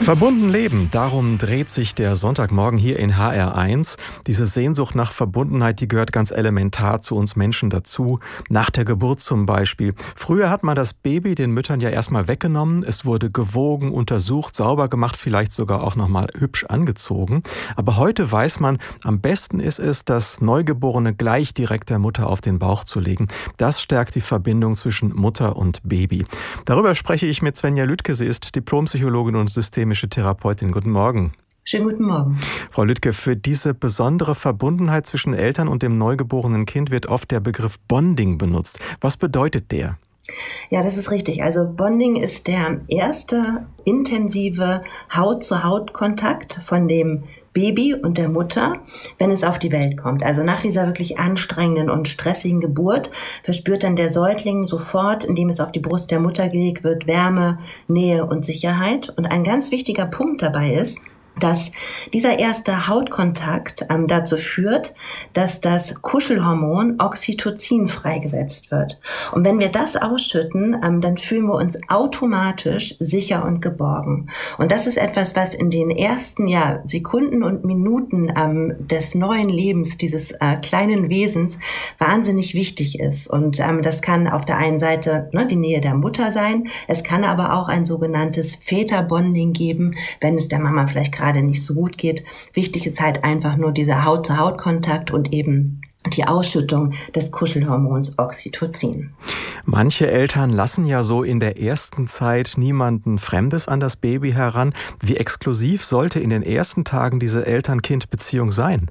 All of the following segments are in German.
Verbunden leben, darum dreht sich der Sonntagmorgen hier in HR1. Diese Sehnsucht nach Verbundenheit, die gehört ganz elementar zu uns Menschen dazu. Nach der Geburt zum Beispiel. Früher hat man das Baby den Müttern ja erstmal weggenommen. Es wurde gewogen, untersucht, sauber gemacht, vielleicht sogar auch nochmal hübsch angezogen. Aber heute weiß man, am besten ist es, das Neugeborene gleich direkt der Mutter auf den Bauch zu legen. Das stärkt die Verbindung zwischen Mutter und Baby. Darüber spreche ich mit Svenja Lüttke. Sie ist Diplompsychologin und systemische Therapeutin. Guten Morgen. Schönen guten Morgen. Frau Lüttke, für diese besondere Verbundenheit zwischen Eltern und dem neugeborenen Kind wird oft der Begriff Bonding benutzt. Was bedeutet der? Ja, das ist richtig. Also Bonding ist der erste intensive Haut-zu-Haut-Kontakt von dem Baby und der Mutter, wenn es auf die Welt kommt. Also nach dieser wirklich anstrengenden und stressigen Geburt verspürt dann der Säugling sofort, indem es auf die Brust der Mutter gelegt wird, Wärme, Nähe und Sicherheit. Und ein ganz wichtiger Punkt dabei ist, dass dieser erste Hautkontakt dazu führt, dass das Kuschelhormon Oxytocin freigesetzt wird. Und wenn wir das ausschütten, dann fühlen wir uns automatisch sicher und geborgen. Und das ist etwas, was in den ersten Sekunden und Minuten des neuen Lebens dieses kleinen Wesens wahnsinnig wichtig ist. Und das kann auf der einen Seite die Nähe der Mutter sein. Es kann aber auch ein sogenanntes Väterbonding geben, wenn es der Mama vielleicht gerade nicht so gut geht. Wichtig ist halt einfach nur dieser Haut-zu-Haut-Kontakt und eben die Ausschüttung des Kuschelhormons Oxytocin. Manche Eltern lassen ja so in der ersten Zeit niemanden Fremdes an das Baby heran. Wie exklusiv sollte in den ersten Tagen diese Eltern-Kind-Beziehung sein?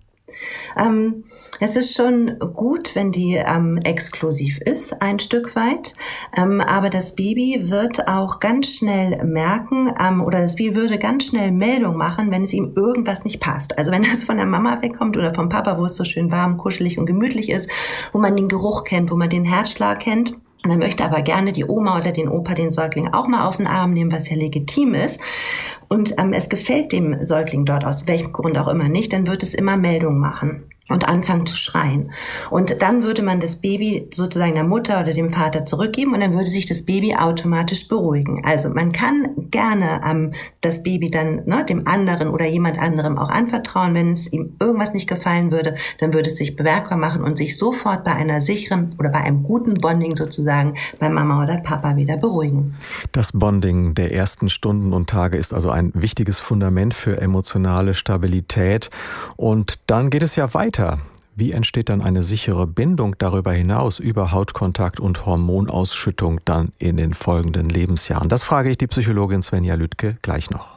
Es ist schon gut, wenn die exklusiv ist, ein Stück weit. Aber das Baby wird auch ganz schnell merken, oder das Baby würde ganz schnell Meldung machen, wenn es ihm irgendwas nicht passt. Also wenn es von der Mama wegkommt oder vom Papa, wo es so schön warm, kuschelig und gemütlich ist, wo man den Geruch kennt, wo man den Herzschlag kennt. Und dann möchte aber gerne die Oma oder den Opa den Säugling auch mal auf den Arm nehmen, was ja legitim ist. Und es gefällt dem Säugling dort aus welchem Grund auch immer nicht, dann wird es immer Meldung machen und anfangen zu schreien. Und dann würde man das Baby sozusagen der Mutter oder dem Vater zurückgeben und dann würde sich das Baby automatisch beruhigen. Also man kann gerne das Baby dann dem anderen oder jemand anderem auch anvertrauen. Wenn es ihm irgendwas nicht gefallen würde, dann würde es sich bemerkbar machen und sich sofort bei einer sicheren oder bei einem guten Bonding sozusagen bei Mama oder Papa wieder beruhigen. Das Bonding der ersten Stunden und Tage ist also ein wichtiges Fundament für emotionale Stabilität. Und dann geht es ja weiter. Wie entsteht dann eine sichere Bindung darüber hinaus über Hautkontakt und Hormonausschüttung dann in den folgenden Lebensjahren? Das frage ich die Psychologin Svenja Lüttke gleich noch.